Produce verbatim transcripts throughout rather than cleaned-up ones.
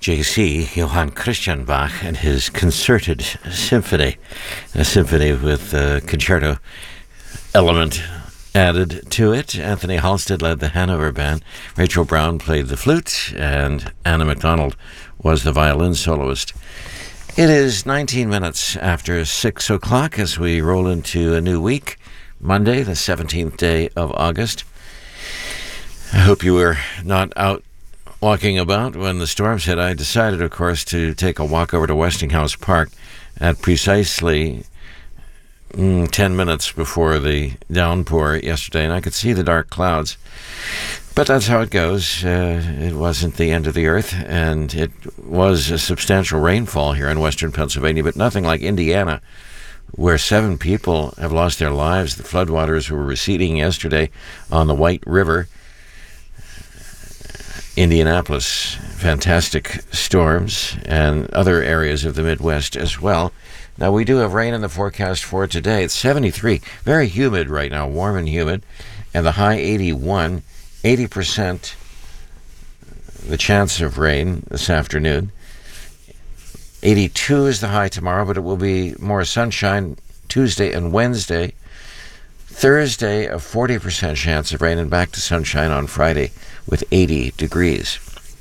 J C, Johann Christian Bach, and his concerted symphony, a symphony with a concerto element added to it. Anthony Halstead led the Hanover Band. Rachel Brown played the flute, and Anna MacDonald was the violin soloist. It is nineteen minutes after six o'clock as we roll into a new week, Monday, the seventeenth day of August. I hope you were not out walking about when the storms hit. I decided, of course, to take a walk over to Westinghouse Park at precisely mm, ten minutes before the downpour yesterday, and I could see the dark clouds. But that's how it goes. Uh, it wasn't the end of the earth, and it was a substantial rainfall here in western Pennsylvania, but nothing like Indiana, where seven people have lost their lives. The floodwaters were receding yesterday on the White River. Indianapolis, fantastic storms, and other areas of the Midwest as well. Now, we do have rain in the forecast for today. It's seventy-three, very humid right now, warm and humid, and the high eighty-one, eighty percent the chance of rain this afternoon. eighty-two is the high tomorrow, but it will be more sunshine Tuesday and Wednesday. Thursday, a forty percent chance of rain, and back to sunshine on Friday with eighty degrees.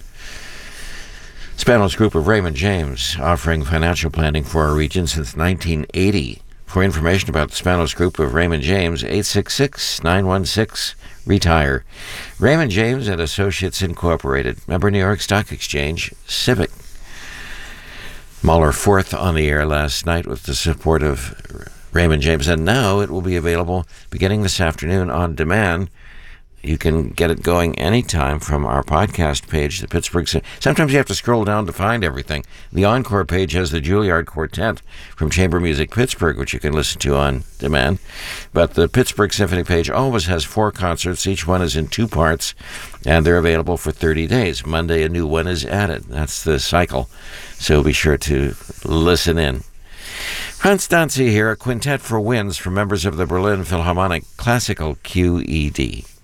Spanos Group of Raymond James, offering financial planning for our region since nineteen eighty. For information about the Spanos Group of Raymond James, eight six six, nine one six, RETIRE. Raymond James and Associates Incorporated, member New York Stock Exchange, Civic. Mahler fourth on the air last night with the support of Raymond James, and now it will be available beginning this afternoon on demand. You can get it going anytime from our podcast page, the Pittsburgh. Sometimes you have to scroll down to find everything. The Encore page has the Juilliard Quartet from Chamber Music Pittsburgh, which you can listen to on demand. But the Pittsburgh Symphony page always has four concerts. Each one is in two parts, and they're available for thirty days. Monday, a new one is added. That's the cycle. So be sure to listen in. Hans Danzig here, a quintet for winds from members of the Berlin Philharmonic Classical Q E D.